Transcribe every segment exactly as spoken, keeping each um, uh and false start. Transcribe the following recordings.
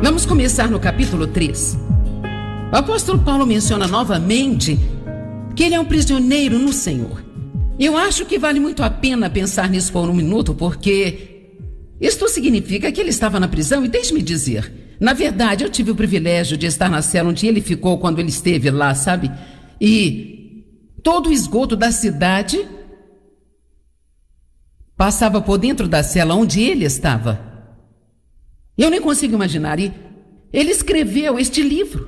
Vamos começar no capítulo três. O apóstolo Paulo menciona novamente que ele é um prisioneiro no Senhor. Eu acho que vale muito a pena pensar nisso por um minuto, porque isto significa que ele estava na prisão. E deixe-me dizer, na verdade, eu tive o privilégio de estar na cela onde ele ficou quando ele esteve lá, sabe? E todo o esgoto da cidade passava por dentro da cela onde ele estava. Eu nem consigo imaginar. E ele escreveu este livro,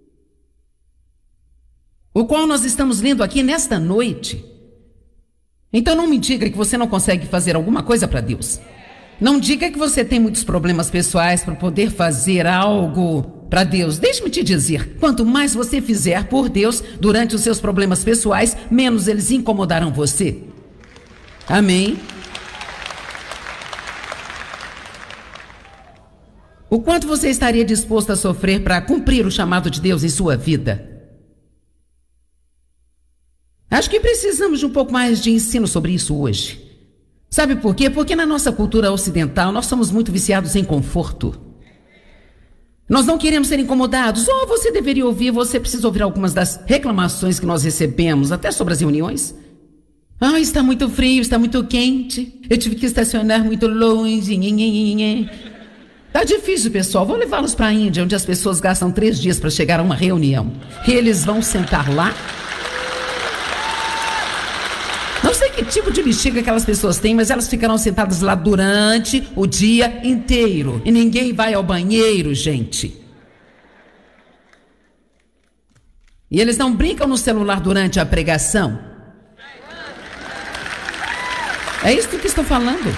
o qual nós estamos lendo aqui nesta noite. Então não me diga que você não consegue fazer alguma coisa para Deus. Não diga que você tem muitos problemas pessoais para poder fazer algo para Deus. Deixe-me te dizer, quanto mais você fizer por Deus durante os seus problemas pessoais, menos eles incomodarão você. Amém? O quanto você estaria disposto a sofrer para cumprir o chamado de Deus em sua vida? Acho que precisamos de um pouco mais de ensino sobre isso hoje. Sabe por quê? Porque na nossa cultura ocidental nós somos muito viciados em conforto. Nós não queremos ser incomodados. Ou você deveria ouvir, você precisa ouvir algumas das reclamações que nós recebemos, até sobre as reuniões. Ah, está muito frio, está muito quente. Eu tive que estacionar muito longe. Tá difícil, pessoal. Vou levá-los para a Índia, onde as pessoas gastam três dias para chegar a uma reunião. E eles vão sentar lá. Não sei que tipo de bexiga aquelas pessoas têm, mas elas ficarão sentadas lá durante o dia inteiro. E ninguém vai ao banheiro, gente. E eles não brincam no celular durante a pregação. É isso que estou falando.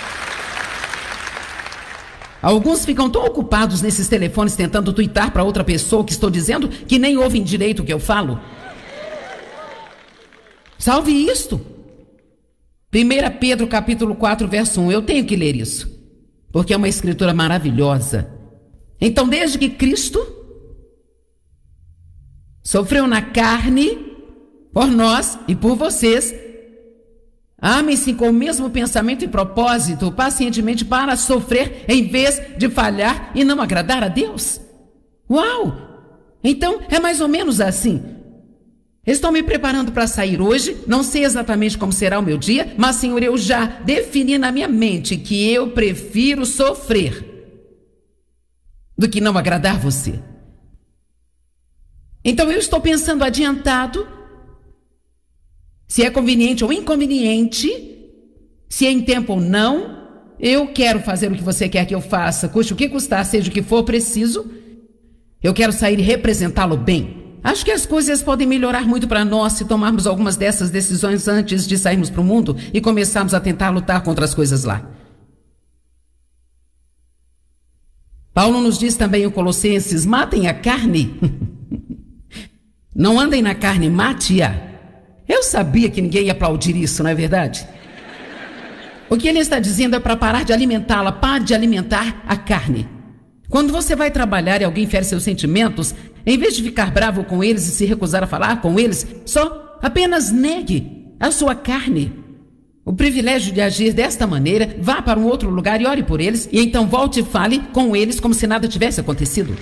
Alguns ficam tão ocupados nesses telefones tentando tuitar para outra pessoa o que estou dizendo que nem ouvem direito o que eu falo. Salve isto. primeira Pedro capítulo quatro, verso um. Eu tenho que ler isso, porque é uma escritura maravilhosa. Então, desde que Cristo sofreu na carne por nós e por vocês, amem-se com o mesmo pensamento e propósito, pacientemente para sofrer em vez de falhar e não agradar a Deus. Uau! Então é mais ou menos assim. Estou me preparando para sair hoje, não sei exatamente como será o meu dia, mas, Senhor, eu já defini na minha mente que eu prefiro sofrer do que não agradar você. Então eu estou pensando adiantado, se é conveniente ou inconveniente, se é em tempo ou não. Eu quero fazer o que você quer que eu faça, custe o que custar, seja o que for preciso. Eu quero sair e representá-lo bem. Acho que as coisas podem melhorar muito para nós se tomarmos algumas dessas decisões antes de sairmos para o mundo e começarmos a tentar lutar contra as coisas lá. Paulo nos diz também em Colossenses: matem a carne. Não andem na carne, mate-a. Eu sabia que ninguém ia aplaudir isso, não é verdade? O que ele está dizendo é para parar de alimentá-la, pare de alimentar a carne. Quando você vai trabalhar e alguém fere seus sentimentos, em vez de ficar bravo com eles e se recusar a falar com eles, só apenas negue a sua carne o privilégio de agir desta maneira, vá para um outro lugar e ore por eles, e então volte e fale com eles como se nada tivesse acontecido.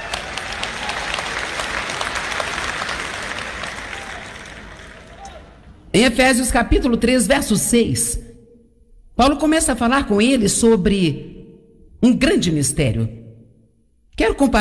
Em Efésios capítulo três, verso seis, Paulo começa a falar com eles sobre um grande mistério. Quero compartilhar